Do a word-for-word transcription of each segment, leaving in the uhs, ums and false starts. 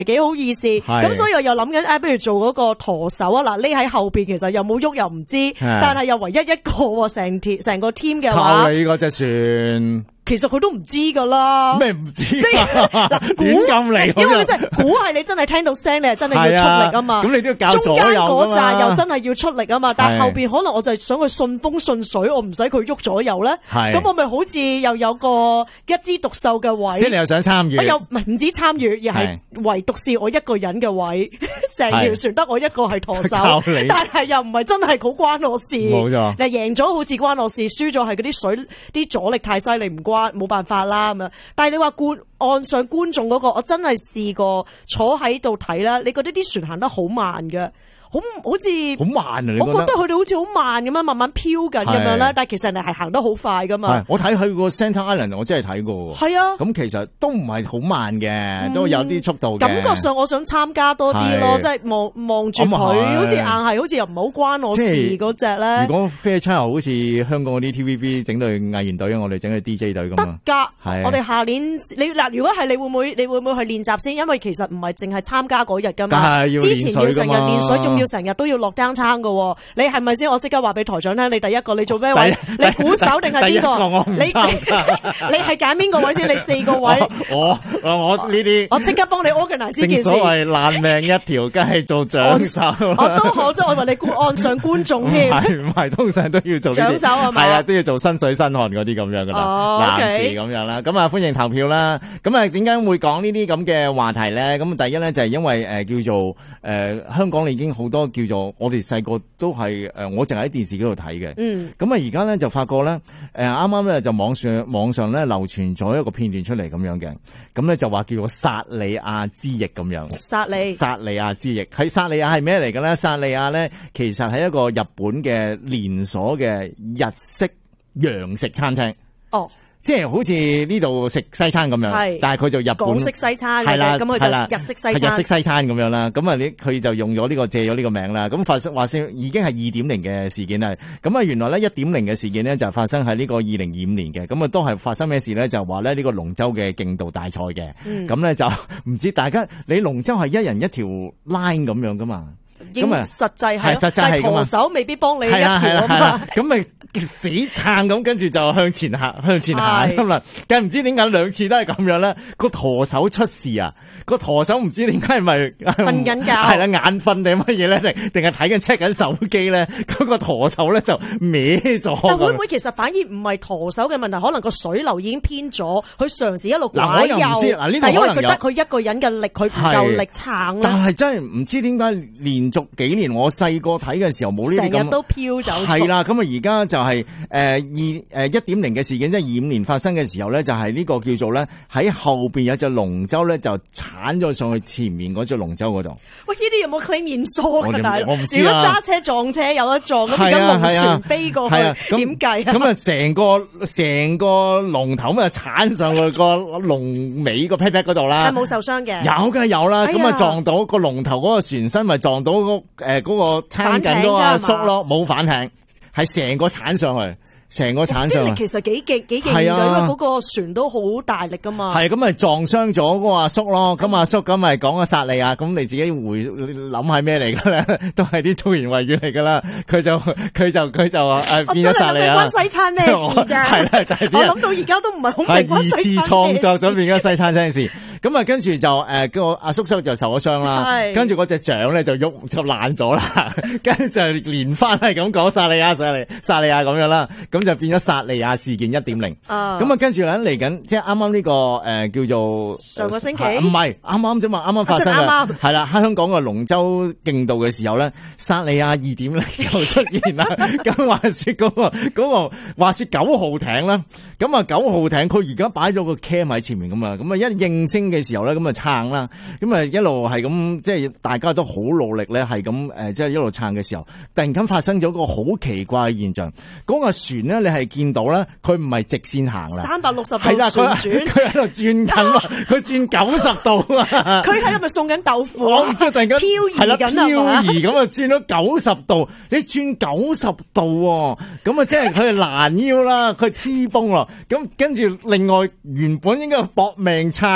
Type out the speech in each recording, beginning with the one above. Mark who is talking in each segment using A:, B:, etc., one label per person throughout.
A: 幾好意思，咁所以我又諗緊，誒，不如做嗰個舵手啊！嗱，匿喺後邊，其實又冇喐又唔知，但係又唯一一個成條成個 team 嘅話，
B: 靠你嗰隻船。
A: 其實佢都唔知噶啦，
B: 咩唔知？
A: 即係嗱，估
B: 咁嚟，
A: 因為即係估係你真係聽到聲，你係真係要出力啊嘛。
B: 咁你都要教
A: 中間嗰扎
B: 右
A: 又真係要出力啊嘛。但係後邊可能我就係想佢順風順水，我唔使佢喐左右咧。咁我咪好似又有個一枝獨秀嘅位。
B: 即係你又想參與？
A: 我又唔係唔止參與，而係唯獨是我一個人嘅位，成條船得我一個係舵手，但係又唔係真係好關我事。
B: 冇錯。
A: 嗱，贏咗好似關我事，輸咗係嗰啲水啲阻力太犀利，唔關冇辦法啦咁樣。但係你話觀岸上觀眾嗰個，我真係試過坐喺度睇啦。你覺得啲船行得好慢嘅？好好似
B: 好慢啊！
A: 我覺得佢哋好似好慢咁樣，慢慢飄緊咁樣啦。但係其實人哋係行得好快噶嘛。
B: 我睇佢個 Center Island，我真係睇過。
A: 係啊，
B: 咁其實都唔係好慢嘅，嗯、都有啲速度嘅。
A: 感覺上我想參加多啲咯，即係望望住佢，好似硬係好似又唔好關我事嗰隻咧。
B: 如果 Fairchild 好似香港嗰啲 T V B 整隊藝員隊，我哋整隊 D J 隊咁啊。
A: 得㗎，我哋下年你嗱，如果係你會唔會你會唔會去練習先？因為其實唔係淨係參加嗰日㗎嘛，之前要成日練水，仲要成日都要落單餐㗎。你係咪先？我即刻話俾台長聽，你第一個你做咩位？你鼓手定係邊個？你你係揀邊個位先？你四個位。
B: 我我呢啲，
A: 我即刻幫你 organize 呢件事。
B: 正所謂爛命一條，梗係做掌手。
A: 我都好，即係我以為你岸上觀眾添。
B: 係唔係？通常都要做
A: 掌手係嘛？
B: 係啊，都要做身水身汗嗰啲咁樣噶啦，男士咁樣啦。咁啊，歡迎投票啦。咁啊，點解會講呢啲咁嘅話題咧？咁第一咧就係因為誒叫做誒香港已經好多叫做我哋細個都係誒，我淨係喺電視嗰度睇嘅。嗯。咁啊，而家咧就發覺咧，誒啱啱咧就網上網上咧流傳咗一個片段出嚟咁樣嘅。咁咧就話叫做薩利亞之翼咁樣。薩利。薩利亞之翼，喺薩利亞係咩嚟嘅咧？薩利亞咧其實係一個日本嘅連鎖嘅日式洋食餐廳。哦。即係好似呢度食西餐咁樣，但係佢就日本
A: 港式西餐係啦，咁佢就日式西餐，
B: 係日式西餐咁樣啦。咁啊，你佢就用咗呢個借咗呢個名啦。咁發生話說已經係二點零嘅事件啦。咁啊，原來咧一點零嘅事件咧就發生喺呢個二零二五年嘅。咁啊，都係發生咩事咧？就話咧呢個龍舟嘅競渡大賽嘅。咁咧就唔知大家你龍舟係一人一條 line 咁樣噶嘛？
A: 咁啊，實際係，
B: 實際係
A: 舵手未必幫你一條啊嘛。
B: 咁咪死撐咁，跟住就向前行，向前行咁啦。梗唔知點解兩次都係咁樣咧？個舵手出事啊！個舵手唔知點解係咪
A: 瞓緊覺？
B: 係啦，眼瞓定乜嘢咧？定定係睇緊 check 緊手機咧？嗰個舵手咧就歪咗。
A: 但會唔會其實反而唔係舵手嘅問題？可能個水流已經偏咗，佢嘗試一路拐右。
B: 嗱，呢個可能有。
A: 但係因為佢得佢一個人嘅力，佢唔夠力撐啦。
B: 但係真係唔知點解連續幾年我細個睇嘅時候冇呢啲咁。
A: 成日都飄走。
B: 係啦，咁啊而家就係誒二誒一點零嘅事件，即係二五年發生嘅時候咧，就係呢個叫做咧喺後邊有隻龍舟咧就鏟咗上去前面嗰隻龍舟嗰度。喂，呢啲有冇 claim 驗疏㗎？大佬，我唔知啊。如果揸車撞車有得撞，咁而家龍船飛過去點計啊？咁啊成個成個龍頭咁啊鏟上去個龍尾個 pat pat 嗰度啦。係冇受傷嘅。有梗係有啦，咁啊撞到個龍頭嗰個船身，咪撞到嗰誒嗰個撐緊嗰個阿叔咯，冇反艇。係成個鏟上去，成個鏟上去。其實幾勁幾勁㗎，因為嗰個船都好大力噶嘛。係咁咪撞傷咗嗰個阿叔咯。咁阿叔咁咪講個薩利亞，咁你自己回諗係咩嚟噶咧？都係啲粗言穢語嚟噶啦。佢就佢就佢就誒變咗薩利亞。關西餐咩事㗎？係啦，我諗到而家都唔係好明關西餐咩事。係二次創作咗變咗西餐廳事。咁啊，跟住就誒，個阿叔叔就受咗傷啦，跟住嗰隻槳咧就喐就爛咗啦，跟住就連翻係咁講薩利亞、薩利薩利亞咁樣啦，咁就變咗薩利亞事件一點零。咁啊，跟住咧嚟緊，即係啱啱呢個誒叫做上個星期，唔係啱啱啫嘛，啱啱發生嘅係啦，喺香港嘅龍舟競渡嘅時候咧，薩利亞二點零又出現啦。咁話說嗰個嗰個話說九號艇啦，咁啊九號艇佢而家擺咗個 cam 喺前面咁啊，咁啊一應聲嘅時候咧，咁啊撐啦，咁啊一路係咁，即係大家都好努力咧，係咁誒，即係一路撐嘅時候，突然間發生咗個好奇怪嘅現象，嗰、那個船咧，你係見到咧，佢唔係直線行啦，三百六十度旋轉，佢喺度轉緊啊，佢轉九十度啊，佢喺度咪送緊豆腐，即係突然間漂移緊啊，漂移咁啊，轉咗九十度，你轉九十度喎，咁啊，即係佢係攔腰啦，佢 T 崩咯，咁跟住另外原本應該搏命撐嗰、那個。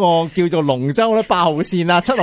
B: 個叫做龍舟咧八號線啊七號